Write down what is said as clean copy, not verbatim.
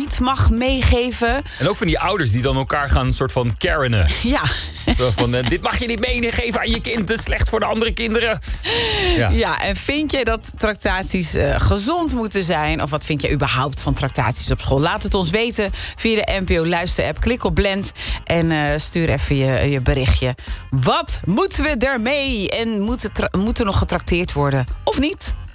niet mag meegeven. En ook van die ouders die dan elkaar gaan een soort van Karenen. Ja. Zo van, dit mag je niet meegeven aan je kind. Het is slecht voor de andere kinderen. Ja, en vind je dat tractaties gezond moeten zijn? Of wat vind je überhaupt van tractaties op school? Laat het ons weten via de NPO Luister-app. Klik op Blend en stuur even je berichtje. Wat moeten we ermee? En moet er nog getrakteerd worden of niet?